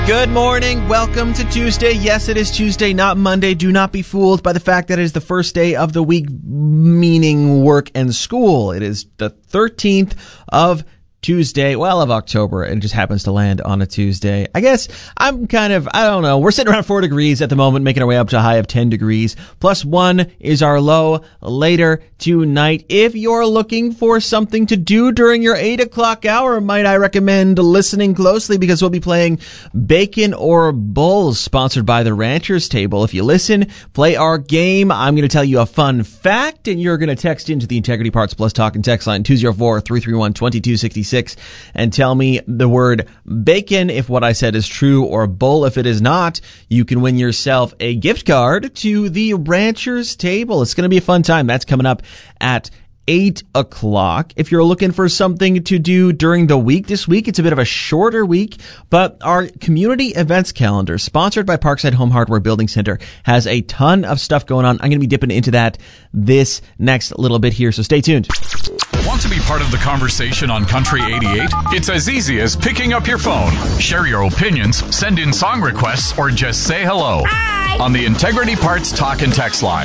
Good morning. Welcome to Tuesday. Yes, it is Tuesday, not Monday. Do not be fooled by the fact that it is the first day of the week, meaning work and school. It is the 13th of Tuesday, of October, and it just happens to land on a Tuesday. I guess I don't know. We're sitting around 4 degrees at the moment, making our way up to a high of 10 degrees. +1 is our low later tonight. If you're looking for something to do during your 8 o'clock hour, might I recommend listening closely, because we'll be playing Bacon or Bulls, sponsored by the Ranchers Table. If you listen, play our game. I'm going to tell you a fun fact, and you're going to text into the Integrity Parts Plus Talk and Text line 204-331-2266. And tell me the word bacon if what I said is true, or bull if it is not. You can win yourself a gift card to the Ranchers Table. It's going to be a fun time. That's coming up at 8 o'clock. If you're looking for something to do during the week this week, it's a bit of a shorter week, but our community events calendar, sponsored by Parkside Home Hardware Building Center, has a ton of stuff going on. I'm going to be dipping into that this next little bit here, so stay tuned. Want to be part of the conversation on Country 88? It's as easy as picking up your phone. Share your opinions, send in song requests, or just say hello. Hi! On the Integrity Parts Talk and Text line,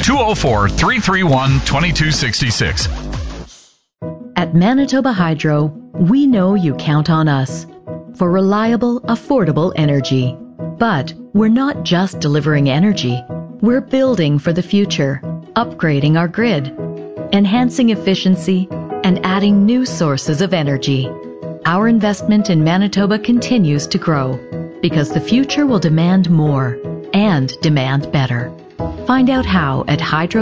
204-331-2266. At Manitoba Hydro, we know you count on us for reliable, affordable energy. But we're not just delivering energy. We're building for the future, upgrading our grid, enhancing efficiency, and adding new sources of energy. Our investment in Manitoba continues to grow because the future will demand more and demand better. Find out how at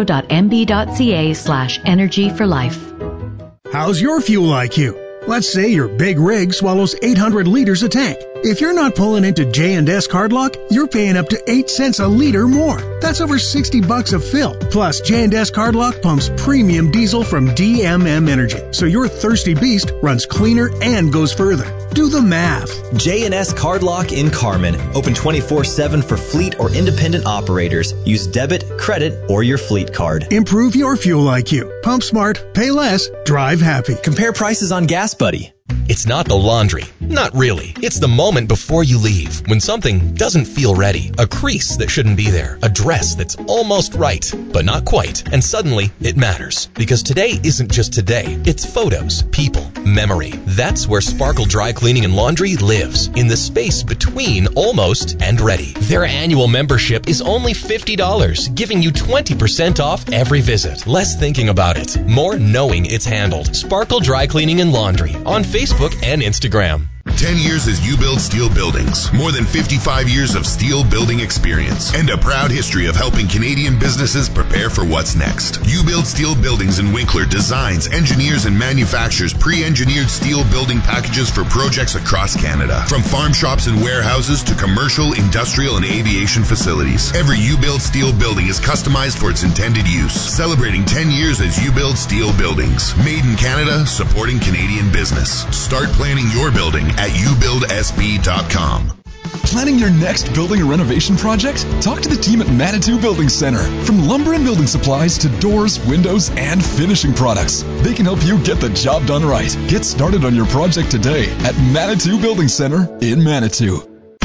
hydro.mb.ca/energy for life. How's your fuel IQ? Let's say your big rig swallows 800 liters a tank. If you're not pulling into J&S Cardlock, you're paying up to 8 cents a liter more. That's over $60 a fill. Plus, J&S Cardlock pumps premium diesel from DMM Energy, so your thirsty beast runs cleaner and goes further. Do the math. J&S Cardlock in Carmen. Open 24/7 for fleet or independent operators. Use debit, credit, or your fleet card. Improve your fuel IQ. Pump smart, pay less, drive happy. Compare prices on Gas Buddy. It's not the laundry. Not really. It's the moment before you leave, when something doesn't feel ready. A crease that shouldn't be there. A dress that's almost right, but not quite. And suddenly, it matters. Because today isn't just today. It's photos, people, memory. That's where Sparkle Dry Cleaning and Laundry lives. In the space between almost and ready. Their annual membership is only $50, giving you 20% off every visit. Less thinking about it. More knowing it's handled. Sparkle Dry Cleaning and Laundry. On Facebook and Instagram. 10 years as U-Build Steel Buildings. More than 55 years of steel building experience. And a proud history of helping Canadian businesses prepare for what's next. U-Build Steel Buildings in Winkler designs, engineers, and manufactures pre-engineered steel building packages for projects across Canada. From farm shops and warehouses to commercial, industrial, and aviation facilities. Every U-Build Steel building is customized for its intended use. Celebrating 10 years as U-Build Steel Buildings. Made in Canada, supporting Canadian business. Start planning your building at ubuildsb.com. Planning your next building or renovation project? Talk to the team at Manitou Building Center. From lumber and building supplies to doors, windows, and finishing products, they can help you get the job done right. Get started on your project today at Manitou Building Center in Manitou.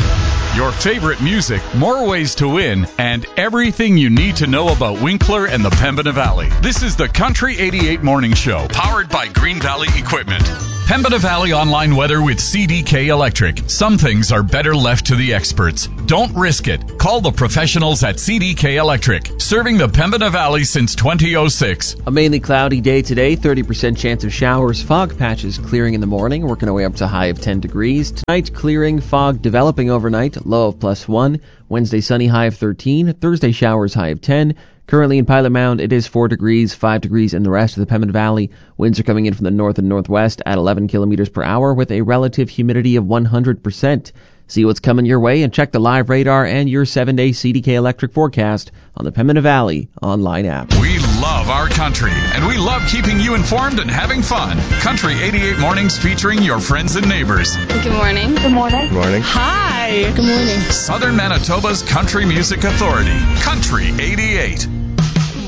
Your favorite music, more ways to win, and everything you need to know about Winkler and the Pembina Valley. This is the Country 88 Morning Show, powered by Green Valley Equipment. Pembina Valley online weather with CDK Electric. Some things are better left to the experts. Don't risk it. Call the professionals at CDK Electric, serving the Pembina Valley since 2006. A mainly cloudy day today, 30% chance of showers, fog patches clearing in the morning, working our way up to a high of 10 degrees. Tonight, clearing, fog developing overnight, low of +1. Wednesday, sunny, high of 13. Thursday, showers, high of 10. Currently in Pilot Mound, it is 4 degrees, 5 degrees in the rest of the Pembina Valley. Winds are coming in from the north and northwest at 11 kilometers per hour with a relative humidity of 100%. See what's coming your way and check the live radar and your 7-day CDK Electric forecast on the Pembina Valley online app. We love our country, and we love keeping you informed and having fun. Country 88 Mornings featuring your friends and neighbors. Good morning. Good morning. Good morning. Hi. Good morning. Southern Manitoba's Country Music Authority. Country 88.